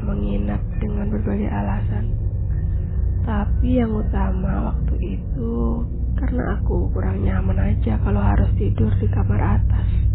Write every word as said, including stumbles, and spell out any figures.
menginap dengan berbagai alasan. Tapi yang utama waktu itu karena aku kurang nyaman aja kalau harus tidur di kamar atas.